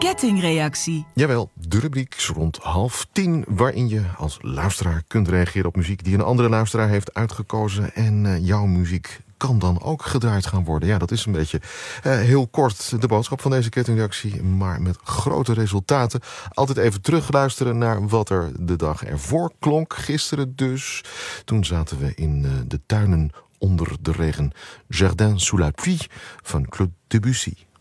kettingreactie. Jawel, de rubriek is rond 9:30... waarin je als luisteraar kunt reageren op muziek die een andere luisteraar heeft uitgekozen. En jouw muziek kan dan ook gedraaid gaan worden. Ja, dat is een beetje heel kort de boodschap van deze kettingreactie, maar met grote resultaten. Altijd even terugluisteren naar wat er de dag ervoor klonk. Gisteren dus. Toen zaten we in de tuinen onder de regen. Jardin sous la pluie van Claude Debussy.